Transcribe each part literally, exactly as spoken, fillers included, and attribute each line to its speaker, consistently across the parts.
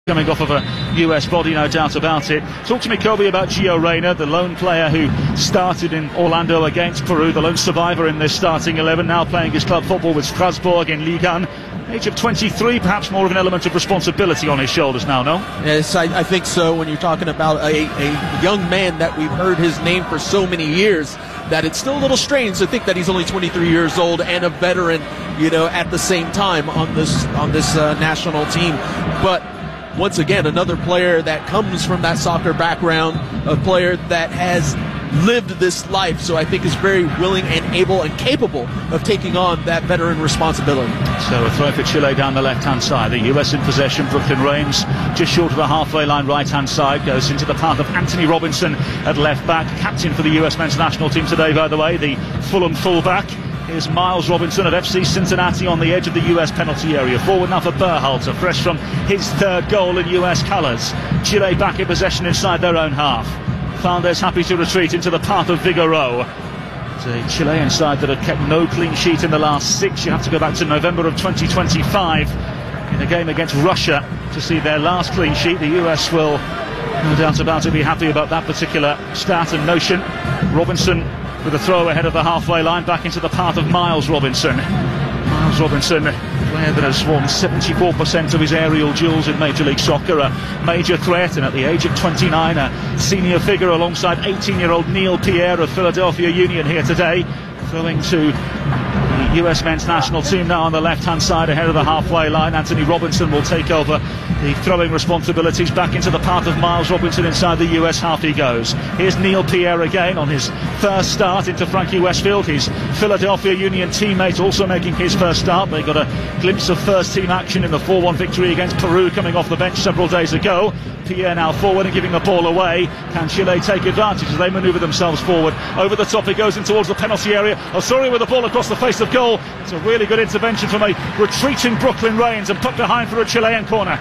Speaker 1: Coming off of a U S body, no doubt about it. Talk to me, Kobe, about Gio Reyna, the lone player who started in Orlando against Peru, the lone survivor in this starting eleven, now playing his club football with Strasbourg in Ligue one. Age of twenty-three, perhaps more of an element of responsibility on his shoulders now, no?
Speaker 2: Yes, I, I think so. When you're talking about a, a young man that we've heard his name for so many years, that it's still a little strange to think that he's only twenty-three years old and a veteran, you know, at the same time on this on this uh, national team. But once again, another player that comes from that soccer background, a player that has lived this life, so I think is very willing and able and capable of taking on that veteran responsibility.
Speaker 1: So a throw for Chile down the left-hand side. The U S in possession. Brooklyn Reigns just short of the halfway line right-hand side, goes into the path of Anthony Robinson at left-back, captain for the U S men's national team today, by the way, the Fulham full-back. Here's Miles Robinson of F C Cincinnati on the edge of the U S penalty area. Forward now for Berhalter, fresh from his third goal in U S colours. Chile back in possession inside their own half. Fernandez happy to retreat into the path of Vigaro. It's a Chilean side that have kept no clean sheet in the last six. You have to go back to November of twenty twenty-five in a game against Russia to see their last clean sheet. The U S will, no doubt about it, be happy about that particular start and notion. Robinson with a throw ahead of the halfway line, back into the path of Miles Robinson. Miles Robinson, player that has won seventy-four percent of his aerial duels in Major League Soccer, a major threat, and at the age of twenty-nine, a senior figure alongside eighteen-year-old Neil Pierre of Philadelphia Union here today. Throwing to the U S men's national team now on the left-hand side ahead of the halfway line. Anthony Robinson will take over the throwing responsibilities. Back into the path of Miles Robinson inside the U S half he goes. Here's Neil Pierre again on his first start into Frankie Westfield. His Philadelphia Union teammate also making his first start. They got a glimpse of first-team action in the four one victory against Peru coming off the bench several days ago. Pierre now forward and giving the ball away. Can Chile take advantage as they manoeuvre themselves forward? Over the top he goes in towards the penalty area. Osorio with the ball across the face of goal. It's a really good intervention from a retreating Brooklyn Reigns and put behind for a Chilean corner.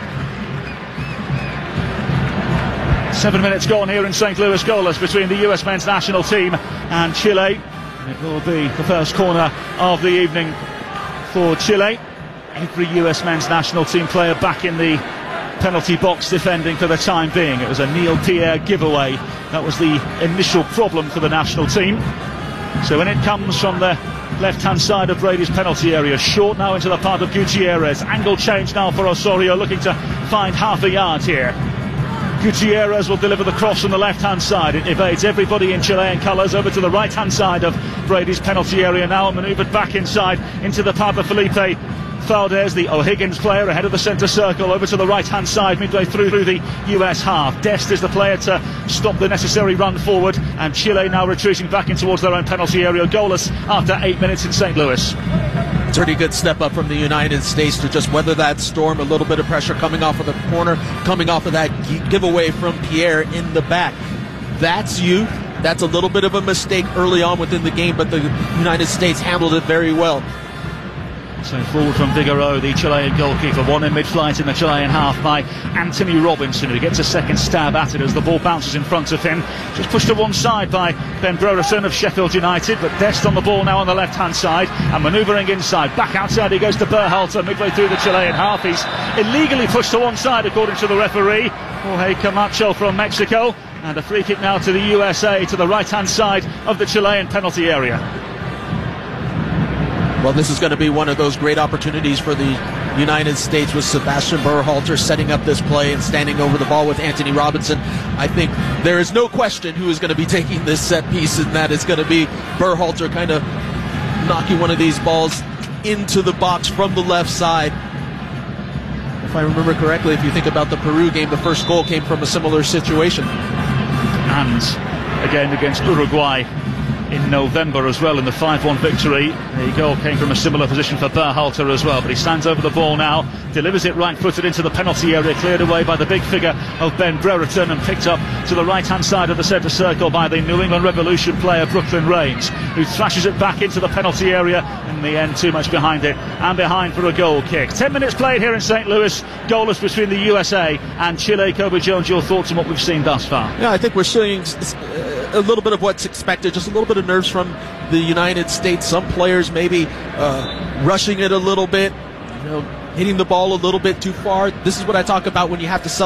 Speaker 1: Seven minutes gone here in Saint Louis, goalless between the U S men's national team and Chile. It will be the first corner of the evening for Chile. Every U S men's national team player back in the penalty box defending for the time being. It was a Neil Pierre giveaway. That was the initial problem for the national team. So when it comes from the left-hand side of Brady's penalty area, short now into the path of Gutierrez. Angle change now for Osorio, looking to find half a yard here. Gutierrez will deliver the cross on the left-hand side. It evades everybody in Chilean colours over to the right-hand side of Brady's penalty area now, manoeuvred back inside into the path of Felipe Valdez, the O'Higgins player, ahead of the centre circle, over to the right-hand side, midway through, through the U S half. Dest is the player to stop the necessary run forward, and Chile now retreating back in towards their own penalty area, goalless after eight minutes in Saint Louis.
Speaker 2: Pretty good step up from the United States to just weather that storm. A little bit of pressure coming off of the corner, coming off of that giveaway from Pierre in the back. That's you. That's a little bit of a mistake early on within the game, but the United States handled it very well.
Speaker 1: So forward from Vigaro, the Chilean goalkeeper, one in mid-flight in the Chilean half by Anthony Robinson, who gets a second stab at it as the ball bounces in front of him. Just pushed to one side by Ben Brereton of Sheffield United, but Dest on the ball now on the left-hand side and manoeuvring inside. Back outside he goes to Berhalter midway through the Chilean half. He's illegally pushed to one side according to the referee, Jorge Camacho from Mexico, and a free kick now to the U S A to the right-hand side of the Chilean penalty area.
Speaker 2: Well, this is going to be one of those great opportunities for the United States with Sebastian Berhalter setting up this play and standing over the ball with Anthony Robinson. I think there is no question who is going to be taking this set piece, and that is going to be Berhalter, kind of knocking one of these balls into the box from the left side. If I remember correctly, if you think about the Peru game, the first goal came from a similar situation.
Speaker 1: And again against Uruguay in November as well in the five one victory. The goal came from a similar position for Berhalter as well, but he stands over the ball now, delivers it right-footed into the penalty area, cleared away by the big figure of Ben Brereton and picked up to the right-hand side of the centre circle by the New England Revolution player Brooklyn Reigns, who thrashes it back into the penalty area. In the end, too much behind it, and behind for a goal kick. Ten minutes played here in Saint Louis, goalless between the U S A and Chile. Kobe Jones, your thoughts on what we've seen thus far?
Speaker 2: Yeah, I think we're seeing a little bit of what's expected, just a little bit of nerves from the United States. Some players maybe uh, rushing it a little bit, you know, hitting the ball a little bit too far. This is what I talk about when you have to